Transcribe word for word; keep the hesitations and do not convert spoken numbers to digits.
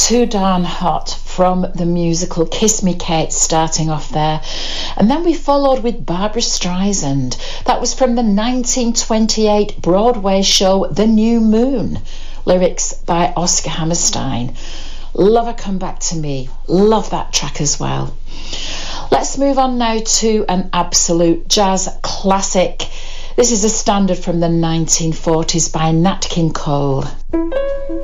Too Darn Hot from the musical Kiss Me Kate, starting off there. And then we followed with Barbra Streisand. That was from the nineteen twenty-eight Broadway show The New Moon. Lyrics by Oscar Hammerstein. Love Her Come Back to Me. Love that track as well. Let's move on now to an absolute jazz classic. This is a standard from the nineteen forties by Nat King Cole.